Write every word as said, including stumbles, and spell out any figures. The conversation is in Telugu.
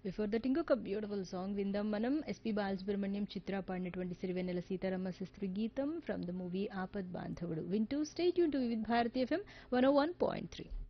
బిఫోర్ దట్ ఇంకొక బ్యూటిఫుల్ సాంగ్ విందాం మనం. ఎస్పి బాలసుబ్రహ్మణ్యం చిత్ర పాడినటువంటి సిరివెన్నెల సీతారామ శాస్త్రి గీతం ఫ్రమ్ ద మూవీ ఆపద్ బాంధవుడు. వింటూ stay tune to Vividh Bharati FM one oh one point three.